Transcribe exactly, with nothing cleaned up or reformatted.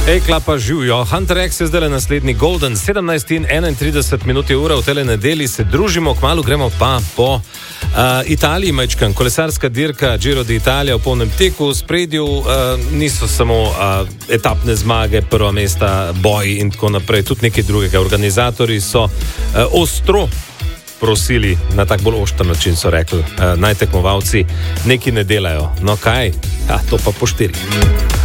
Ekla pa živijo. Hunter X je zdaj le naslednji Golden, sedemnajst in enaintrideset minut je ura, v tele nedeli se družimo, kmalu gremo pa po uh, Italiji, majčkan. Kolesarska dirka Giro d'Italia v polnem teku, v spredju uh, niso samo uh, etapne zmage, prva mesta, boji in tako naprej, tudi nekaj drugega. Organizatori so uh, ostro prosili, na tak bolj oštar način so rekli, uh, naj tekmovalci nekaj ne delajo. No kaj? Ja, to pa po štiri.